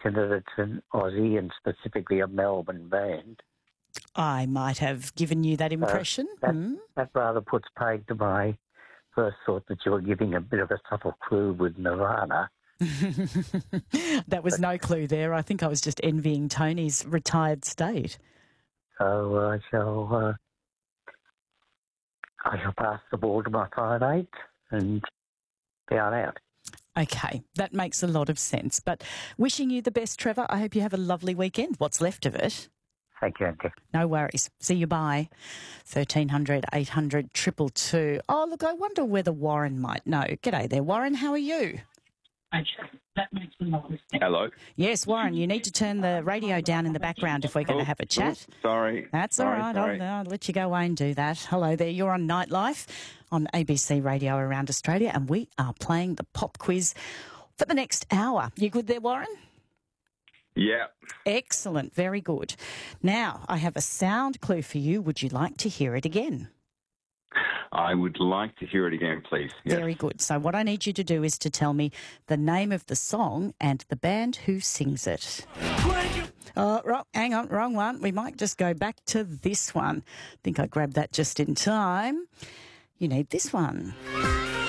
mention that it's an Aussie and specifically a Melbourne band. I might have given you that impression. That rather puts paid to my first thought that you were giving a bit of a subtle clue with Nirvana. That was no clue there. I think I was just envying Tony's retired state. So I shall pass the ball to my 5'8" and down out. Okay, that makes a lot of sense. But wishing you the best, Trevor. I hope you have a lovely weekend, what's left of it. Thank you, Auntie. No worries. See you, bye. 1300 800 222. Oh, look, I wonder whether Warren might know. G'day there, Warren. How are you? That makes a lot of sense. Hello. Yes, Warren, you need to turn the radio down in the background if we're going to have a chat. Sorry. That's all right. Sorry. I'll let you go away and do that. Hello there. You're on Nightlife on ABC Radio around Australia, and we are playing the pop quiz for the next hour. You good there, Warren? Yeah. Excellent. Very good. Now, I have a sound clue for you. Would you like to hear it again? I would like to hear it again, please. Yes. Very good. So what I need you to do is to tell me the name of the song and the band who sings it. Hang on, wrong one. We might just go back to this one. I think I grabbed that just in time. You need this one.